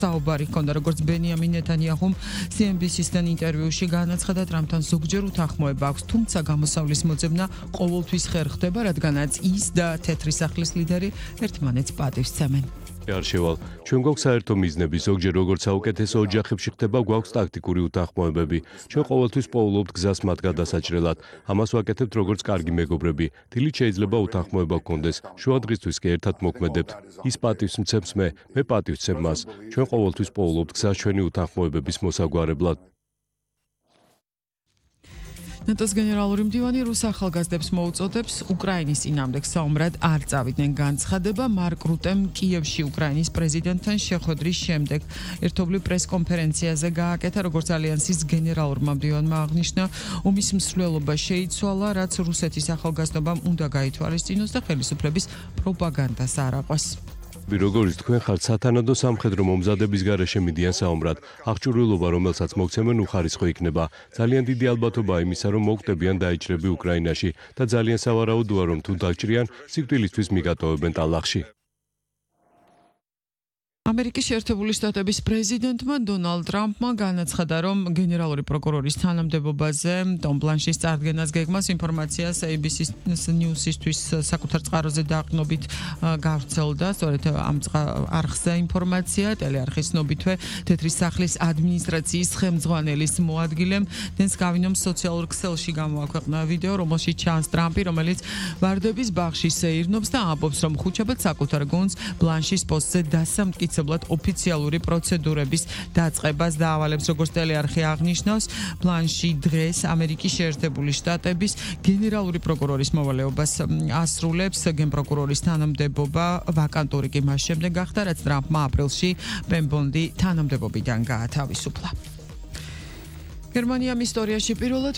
საუბარი ჰქონდა, როგორც ბენიამინ ნეთანიაჰუმ CNBC-სთან ინტერვიუში განაცხადა, ტრამპთან ზოგჯერ უთანხმოება აქვს, თუმცა გამოსავლის მოძებნა ყოველთვის ხერ ხდება, რადგანაც ის და თეთრი სახლის ლიდერი ერთმანეთს პატივს სცემენ. არ შევალ, ჩვენ გვაქვს საერთო მიზნები, ზოგჯერ როგორც საუკეთესო ოჯახებში ხდება, გვაქვს ტაქტიკური უთანხმოებები. ჩვენ ყოველთვის პოულობთ გზას მათ გადასაჭრელად. ამას ვაკეთებთ როგორც კარგი მეგობრები. დილით შეიძლება უთანხმოება გქონდეს, შუა დღისთვის კი ერთად მოქმედებთ. ის პატივს მცემს მე პატივს ვცემ მას. ჩვენ ყოველთვის პოულობთ გზას ჩვენი უთანხმოებების მოსაგვარებლად. ნატოს გენერალური მდივანი რუს ახალგაზრდებს მოუწოდებს უკრაინის წინააღმდეგ საომრად არ წავიდნენ. განცხადება მარკ რუტემ კიევში უკრაინის პრეზიდენტთან შეხვედრის შემდეგ ერთობლივ პრესკონფერენციაზე გააკეთა, როგორც ალიანსის გენერალურმა მდივანმა აღნიშნა, ომის მსვლელობა შეიცვალა, რაც რუსეთის ახალგაზრდობამ უნდა გაითვალისწინოს და ხელისუფლების პროპაგანდას არ აყვეს. როგორც თქვენ ხართ სათანადო სამხედრო მომზადების გარეშე მიდიან საომრად. აღჭურვილობა, რომელსაც მოგცემენ, უხარისხო იქნება. ძალიან დიდი ალბათობაა იმისა, რომ მოგვტებიან დაიჭრები უკრაინაში და ძალიან სავარაუდოა, რომ თუ დაჭრიან, სიკვდილისთვის მიგატოვებენ ტალახში. ამერიკის შეერთებული შტატების პრეზიდენტმა დონალდ ტრამპმა განაცხადა, რომ გენერალური პროკურორის თანამდებობაზე ტომ ბლანშის წარდგენას გეგმას ინფორმაციას ABC News-ისთვის საკუთარ წყაროზე დაყრდნობით გავრცელდა. სწორედ ამ არხზე ინფორმაცია ტელეარხის ცნობითვე თეთრი სახლის ადმინისტრაციის ხელმძღვანელის მოადგილემ დენს გავინომ სოციალურ ქსელში გამოაქვეყნა ვიდეო, რომელშიც ჩანს ტრამპი, რომელიც ვარდების ბაღში სეირნობს და ამბობს, რომ ხუჩაბად საკუთარ გუნდს ბლანშის პოსტზე დასამტკიცებლად ოფიციალური პროცედურების დაწყებას დაავალებს, როგორც ტელეარხი აღნიშნავს. ბლანში დღეს ამერიკის შეერთებული შტატების გენერალური პროკურორის მოვალეობას ასრულებს. გენპროკურორის თანამდებობა ვაკანტური კი მას შემდეგ გახდა, რაც ტრამპმა აპრილში პენ ბონდი თანამდებობიდან გაათავისუფლა. გერმანიამ ისტორიაში პირველად